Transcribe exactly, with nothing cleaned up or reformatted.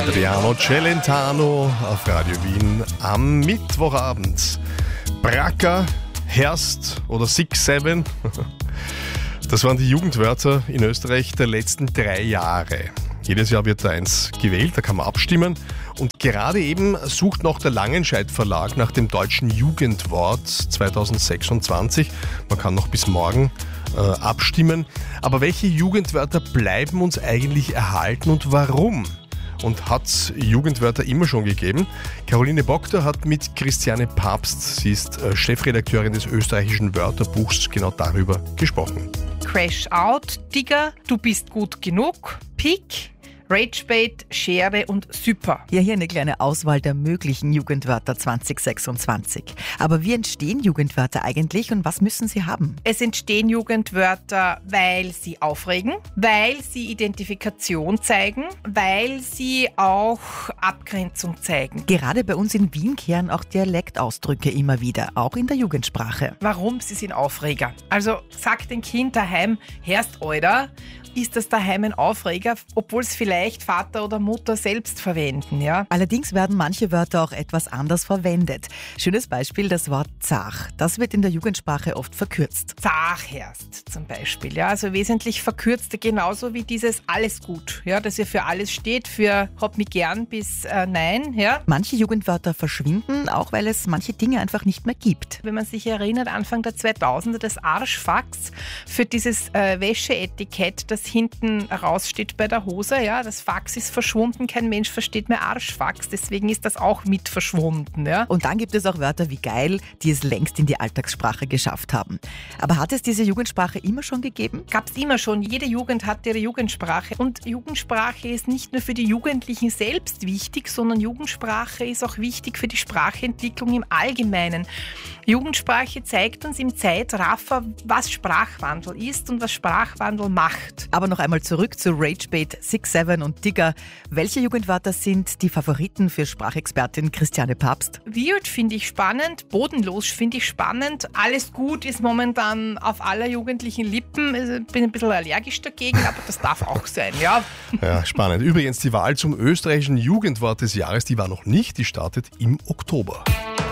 Adriano Celentano auf Radio Wien am Mittwochabend. Bracker, Herst oder Six Seven, das waren die Jugendwörter in Österreich der letzten drei Jahre. Jedes Jahr wird da eins gewählt, da kann man abstimmen. Und gerade eben sucht noch der Langenscheidt Verlag nach dem deutschen Jugendwort zwanzig sechsundzwanzig. Man kann noch bis morgen äh, abstimmen. Aber welche Jugendwörter bleiben uns eigentlich erhalten und warum? Und hat es Jugendwörter immer schon gegeben? Caroline Bogter hat mit Christiane Papst, sie ist äh, Chefredakteurin des österreichischen Wörterbuchs, genau darüber gesprochen. Crash Out, Digger, Du bist gut genug, Pick, Ragebait, Schere und Super. Ja, hier eine kleine Auswahl der möglichen Jugendwörter zwanzig sechsundzwanzig. Aber wie entstehen Jugendwörter eigentlich und was müssen sie haben? Es entstehen Jugendwörter, weil sie aufregen, weil sie Identifikation zeigen, weil sie auch Abgrenzung zeigen. Gerade bei uns in Wien kehren auch Dialektausdrücke immer wieder, auch in der Jugendsprache. Warum? Sie sind Aufreger. Also sagt dem Kind daheim, Herst Alter, ist das daheim ein Aufreger, obwohl es vielleicht Vater oder Mutter selbst verwenden, ja? Allerdings werden manche Wörter auch etwas anders verwendet. Schönes Beispiel, das Wort Zach. Das wird in der Jugendsprache oft verkürzt. Zachherst zum Beispiel, ja, also wesentlich verkürzt, genauso wie dieses Alles gut, ja, das ja für alles steht, für hab mich gern bis äh, nein, ja. Manche Jugendwörter verschwinden, auch weil es manche Dinge einfach nicht mehr gibt. Wenn man sich erinnert, Anfang der zweitausender, das Arschfax für dieses äh, Wäscheetikett, das hinten raussteht bei der Hose, ja, das Fax ist verschwunden, kein Mensch versteht mehr Arschfax, deswegen ist das auch mit verschwunden, ja. Und dann gibt es auch Wörter wie geil, die es längst in die Alltagssprache geschafft haben. Aber hat es diese Jugendsprache immer schon gegeben? Gab es immer schon. Jede Jugend hat ihre Jugendsprache. Und Jugendsprache ist nicht nur für die Jugendlichen selbst wichtig, sondern Jugendsprache ist auch wichtig für die Sprachentwicklung im Allgemeinen. Jugendsprache zeigt uns im Zeitraffer, was Sprachwandel ist und was Sprachwandel macht. Aber noch einmal zurück zu Ragebait, Six Seven und Digger. Welche Jugendwörter sind die Favoriten für Sprachexpertin Christiane Papst? Weird finde ich spannend, bodenlos finde ich spannend. Alles gut ist momentan auf aller jugendlichen Lippen. Ich bin ein bisschen allergisch dagegen, aber das darf auch sein, ja. Ja, spannend. Übrigens, die Wahl zum österreichischen Jugendwort des Jahres, die war noch nicht, die startet im Oktober.